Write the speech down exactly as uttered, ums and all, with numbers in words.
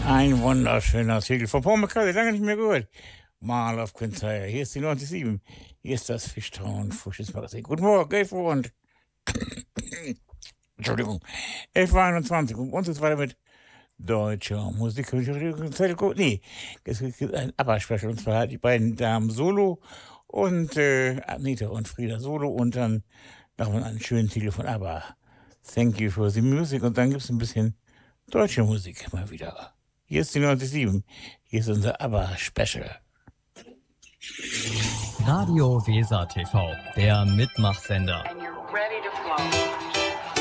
Ein wunderschöner Titel von Paul McCartney, lange nicht mehr gehört. Mal auf Quintire. Hier ist die neunundsiebzig. Hier ist das Fischtown Fusches Magazin. Guten Morgen, elf Uhr und Entschuldigung, elf Uhr einundzwanzig. Und uns ist weiter mit deutscher Musik. Nee, es gibt ein ABBA-Special. Und zwar die beiden Damen Solo und äh, Anita und Frieda Solo. Und dann nochmal einen schönen Titel von ABBA. Thank you for the music. Und dann gibt es ein bisschen deutsche Musik mal wieder. Hier ist die neunundsiebzig. Hier ist unser ABBA-Special. Radio Weser T V, der Mitmachsender. And you're ready to flow.